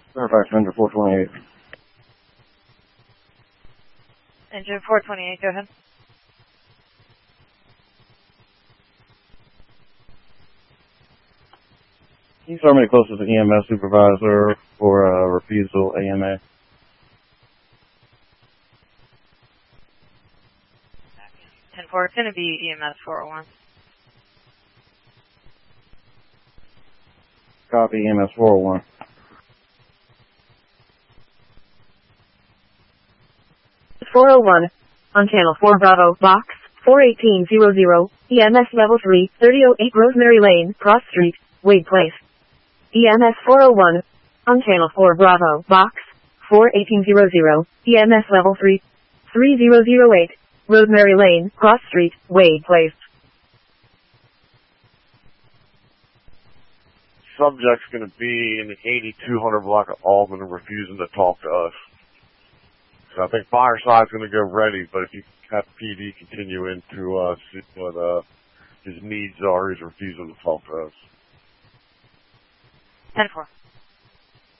Fairfax Engine 428. Engine 428, go ahead. Can you start me closest to EMS supervisor for refusal AMA? It's going to be EMS 401. Copy, EMS 401. On channel 4 Bravo, box 41800, EMS level 3, 3008 Rosemary Lane, Cross Street, Wade Place. EMS 401, on channel 4 Bravo, box 41800, EMS level 3, 3008, Rosemary Lane, Cross Street, Wade Place. Subject's going to be in the 8200 block of Albany refusing to talk to us. So I think Fireside's going to go ready, but if you have PD continue into see what his needs are, he's refusing to talk to us. 10-4.